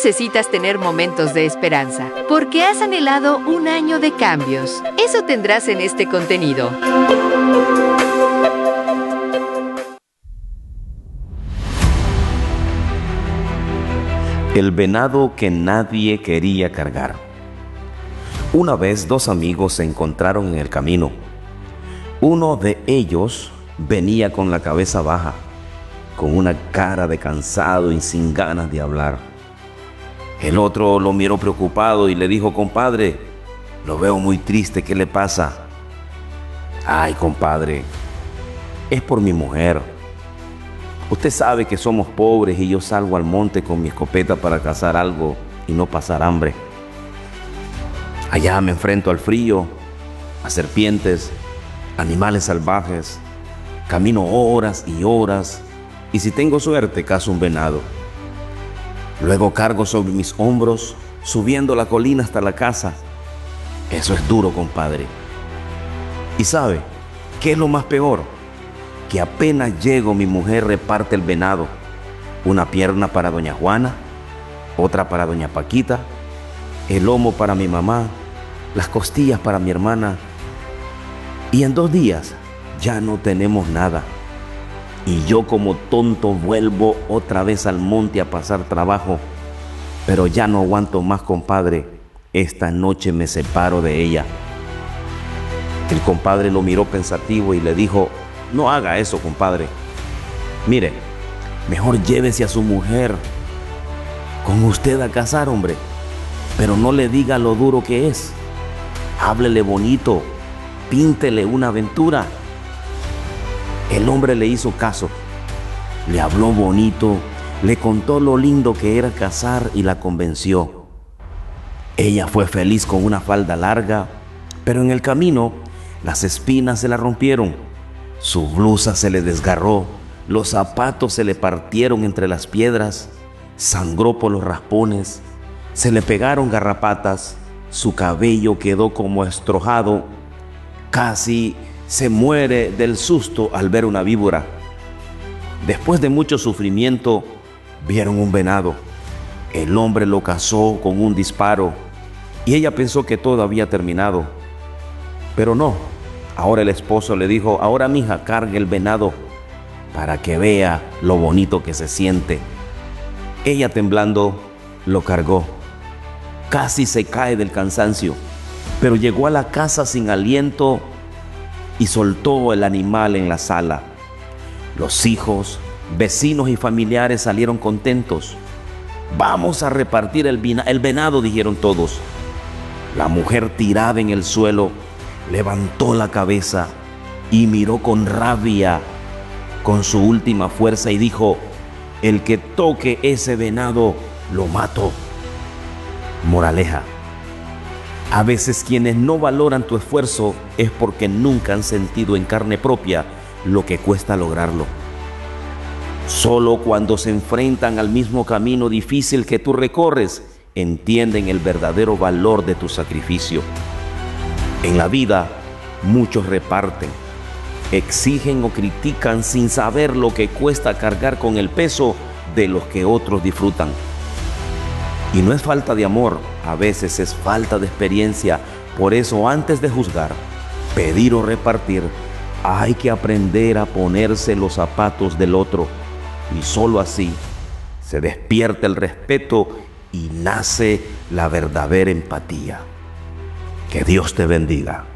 necesitas tener momentos de esperanza, porque has anhelado un año de cambios. Eso tendrás en este contenido. El venado que nadie quería cargar. Una vez dos amigos se encontraron en el camino. Uno de ellos venía con la cabeza baja, con una cara de cansado y sin ganas de hablar. El otro lo miró preocupado y le dijo: compadre, lo veo muy triste, ¿qué le pasa? Ay, compadre, es por mi mujer. Usted sabe que somos pobres y yo salgo al monte con mi escopeta para cazar algo y no pasar hambre. Allá me enfrento al frío, a serpientes, animales salvajes. Camino horas y horas y si tengo suerte cazo un venado. Luego cargo sobre mis hombros, subiendo la colina hasta la casa. Eso es duro, compadre. ¿Y sabe qué es lo más peor? Que apenas llego, mi mujer reparte el venado. Una pierna para doña Juana, otra para doña Paquita, el lomo para mi mamá, las costillas para mi hermana. Y en 2 días ya no tenemos nada. Y yo como tonto vuelvo otra vez al monte a pasar trabajo. Pero ya no aguanto más, compadre. Esta noche me separo de ella. El compadre lo miró pensativo y le dijo: no haga eso, compadre. Mire, mejor llévese a su mujer con usted a cazar, hombre. Pero no le diga lo duro que es. Háblele bonito, píntele una aventura. El hombre le hizo caso. Le habló bonito, le contó lo lindo que era cazar y la convenció. Ella fue feliz con una falda larga, pero en el camino las espinas se la rompieron. Su blusa se le desgarró, los zapatos se le partieron entre las piedras, sangró por los raspones, se le pegaron garrapatas, su cabello quedó como estrojado, casi se muere del susto al ver una víbora. Después de mucho sufrimiento, vieron un venado. El hombre lo cazó con un disparo y ella pensó que todo había terminado. Pero no. Ahora el esposo le dijo: ahora, mija, cargue el venado para que vea lo bonito que se siente. Ella, temblando, lo cargó. Casi se cae del cansancio, pero llegó a la casa sin aliento y soltó el animal en la sala. Los hijos, vecinos y familiares salieron contentos. Vamos a repartir el venado, dijeron todos. La mujer, tirada en el suelo, levantó la cabeza y miró con rabia, con su última fuerza, y dijo: el que toque ese venado, lo mato. Moraleja: a veces quienes no valoran tu esfuerzo es porque nunca han sentido en carne propia lo que cuesta lograrlo. Solo cuando se enfrentan al mismo camino difícil que tú recorres, entienden el verdadero valor de tu sacrificio. En la vida, muchos reparten, exigen o critican sin saber lo que cuesta cargar con el peso de los que otros disfrutan. Y no es falta de amor, a veces es falta de experiencia. Por eso, antes de juzgar, pedir o repartir, hay que aprender a ponerse los zapatos del otro. Y solo así se despierta el respeto y nace la verdadera empatía. Que Dios te bendiga.